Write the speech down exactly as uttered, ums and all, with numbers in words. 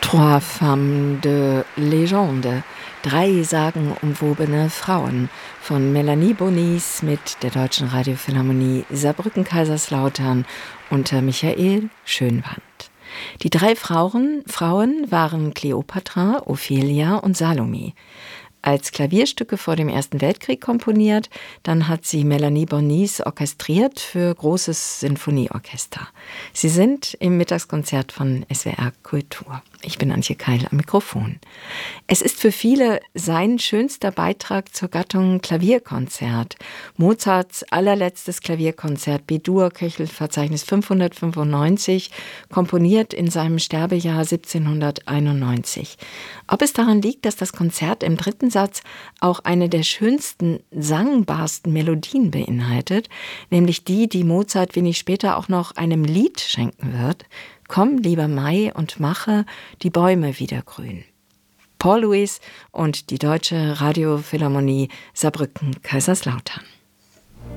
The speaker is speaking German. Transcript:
Trois femmes de légende, drei sagenumwobene Frauen von Melanie Bonis mit der Deutschen Radiophilharmonie Saarbrücken-Kaiserslautern unter Michael Schönwandt. Die drei Frauen, Frauen waren Kleopatra, Ophelia und Salome. Als Klavierstücke vor dem Ersten Weltkrieg komponiert, dann hat sie Melanie Bonis orchestriert für großes Sinfonieorchester. Sie sind im Mittagskonzert von S W R Kultur. Ich bin Antje Keil am Mikrofon. Es ist für viele sein schönster Beitrag zur Gattung Klavierkonzert. Mozarts allerletztes Klavierkonzert B-Dur-Köchel-Verzeichnis fünfhundertfünfundneunzig, komponiert in seinem Sterbejahr siebzehnhunderteinundneunzig. Ob es daran liegt, dass das Konzert im dritten Satz auch eine der schönsten, sangbarsten Melodien beinhaltet, nämlich die, die Mozart wenig später auch noch einem Lied schenken wird: Komm, lieber Mai, und mache die Bäume wieder grün. Paul Louis und die Deutsche Radiophilharmonie Saarbrücken-Kaiserslautern.